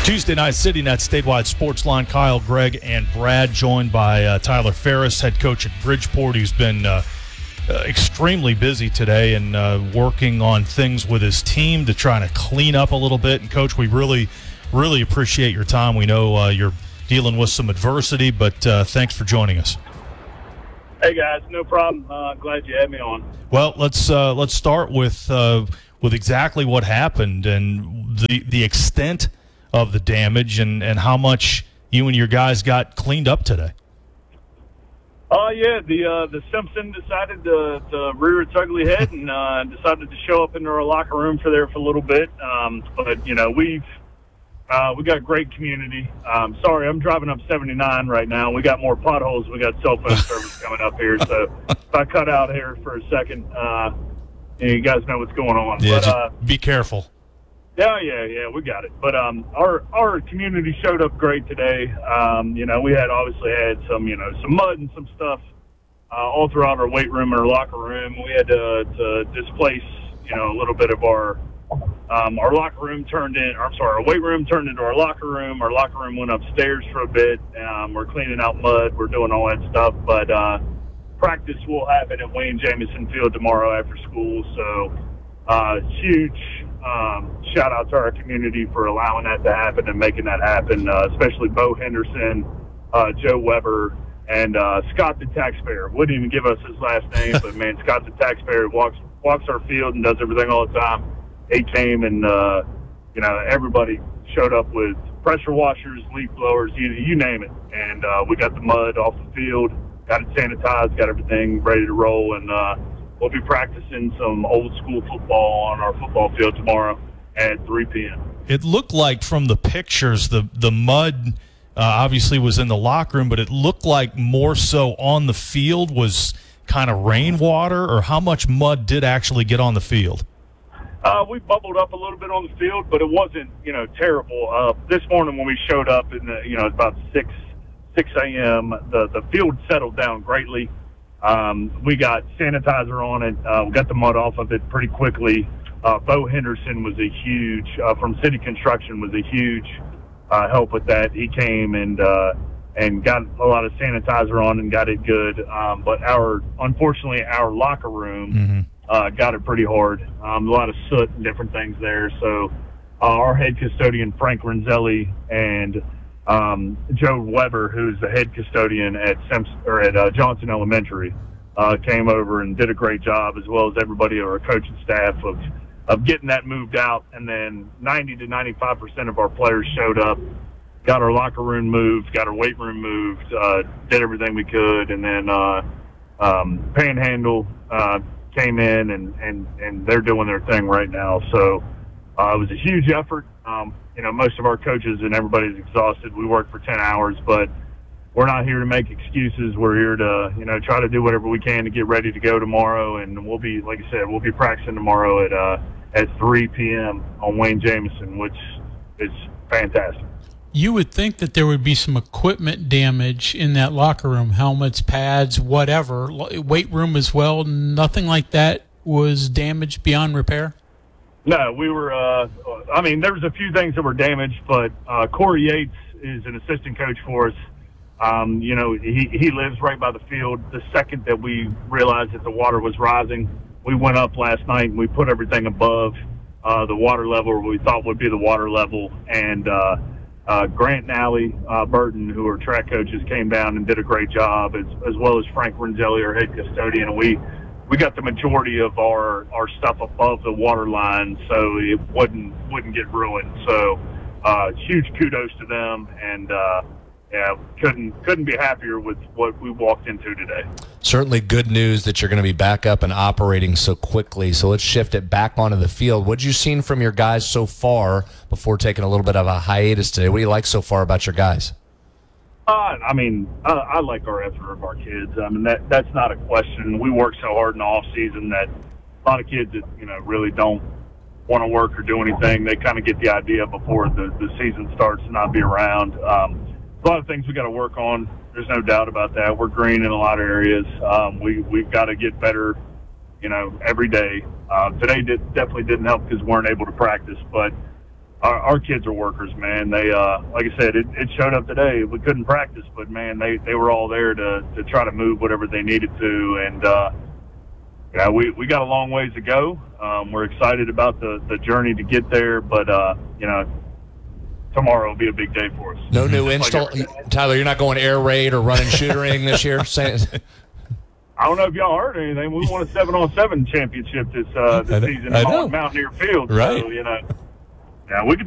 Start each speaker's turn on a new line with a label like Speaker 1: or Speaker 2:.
Speaker 1: Tuesday night, CityNet Statewide Sports Line. Kyle, Greg, and Brad, joined by Tyler Ferris, head coach at Bridgeport, who's been extremely busy today and working on things with his team to try to clean up a little bit. And, Coach, we really, really appreciate your time. We know you're dealing with some adversity, but thanks for joining us.
Speaker 2: Hey, guys, no problem. Glad you had me on.
Speaker 1: Well, let's start with exactly what happened and the extent of the damage and how much you and your guys got cleaned up today.
Speaker 2: The Simpson decided to rear its ugly head and decided to show up into our locker room for a little bit. But we got a great community. Sorry, I'm driving up 79 right now. We got more potholes. We got cell phone service coming up here. So if I cut out here for a second, you guys know what's going on.
Speaker 1: Yeah,
Speaker 2: but,
Speaker 1: be careful.
Speaker 2: Yeah, we got it. But our community showed up great today. We obviously had some mud and some stuff all throughout our weight room and our locker room. We had to displace a little bit of our locker room our weight room turned into our locker room. Our locker room went upstairs for a bit. We're cleaning out mud. We're doing all that stuff. But practice will happen at Wayne Jamison Field tomorrow after school. So huge shout out to our community for allowing that to happen and making that happen, especially Bo Henderson, Joe Weber, and Scott the Taxpayer. Wouldn't even give us his last name, but, man, Scott the Taxpayer walks our field and does everything all the time. He came and, everybody showed up with pressure washers, leaf blowers, you name it. And we got the mud off the field, got it sanitized, got everything ready to roll, and we'll be practicing some old-school football on our football field tomorrow at 3 p.m.
Speaker 1: It looked like from the pictures the mud obviously was in the locker room, but it looked like more so on the field was kind of rainwater, or how much mud did actually get on the field?
Speaker 2: We bubbled up a little bit on the field, but it wasn't, terrible. This morning when we showed up in about 6 a.m., the field settled down greatly. We got sanitizer on it. We got the mud off of it pretty quickly. Bo Henderson was from City Construction was a huge help with that. He came and got a lot of sanitizer on and got it good. But unfortunately, our locker room got it pretty hard. A lot of soot and different things there. So our head custodian, Frank Renzelli, and Joe Weber, who's the head custodian at Johnson Elementary, came over and did a great job, as well as everybody on our coaching staff of getting that moved out. And then 90 to 95% of our players showed up, got our locker room moved, got our weight room moved, did everything we could, and then Panhandle came in and they're doing their thing right now. So it was a huge effort. Most of our coaches and everybody's exhausted. We work for 10 hours, but we're not here to make excuses. We're here to, try to do whatever we can to get ready to go tomorrow. And we'll be, like I said, we'll be practicing tomorrow at 3 p.m. on Wayne Jamison, which is fantastic.
Speaker 3: You would think that there would be some equipment damage in that locker room, helmets, pads, whatever, weight room as well. Nothing like that was damaged beyond repair?
Speaker 2: No, we were there was a few things that were damaged, but Corey Yates is an assistant coach for us. He lives right by the field. The second that we realized that the water was rising, we went up last night and we put everything above the water level, or we thought would be the water level. And Grant and Allie Burton, who are track coaches, came down and did a great job, as well as Frank Renzelli, our head custodian. And we got the majority of our stuff above the water line, so it wouldn't get ruined. So huge kudos to them, and couldn't be happier with what we walked into today.
Speaker 4: Certainly good news that you're going to be back up and operating so quickly. So let's shift it back onto the field. What have you seen from your guys so far before taking a little bit of a hiatus today? What do you like so far about your guys?
Speaker 2: I like our effort of our kids. That's not a question. We work so hard in the off season that a lot of kids that really don't want to work or do anything. They kind of get the idea before the season starts to not be around. A lot of things we got to work on. There's no doubt about that. We're green in a lot of areas. We've got to get better, every day. Today definitely didn't help because we weren't able to practice, but our kids are workers, man. They, like I said, it showed up today. We couldn't practice, but man, they were all there to try to move whatever they needed to. And, yeah, we got a long ways to go. We're excited about the journey to get there, but, you know, tomorrow will be a big day for us.
Speaker 4: No new install. Tyler, you're not going air raid or running shootering this year?
Speaker 2: I don't know if y'all heard anything. We won a 7-on-7 championship this season on Mountaineer Field.
Speaker 5: Right.
Speaker 2: So, you know, yeah, we could